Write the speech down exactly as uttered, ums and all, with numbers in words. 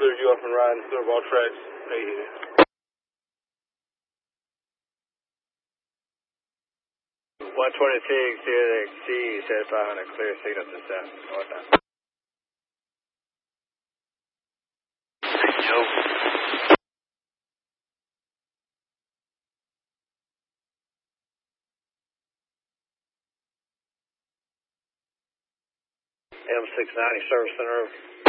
cleared you up and riding through all tracks. Hey, one twenty-six, C X C, seventy-five hundred, clear signal to south, northbound. Joe. M six ninety Service Center.